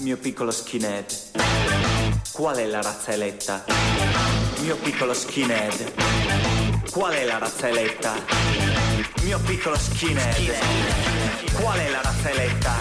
Mio piccolo skinhead, qual è la razza eletta? Mio piccolo skinhead, qual è la razza eletta? Mio piccolo skinhead, qual è la razza eletta?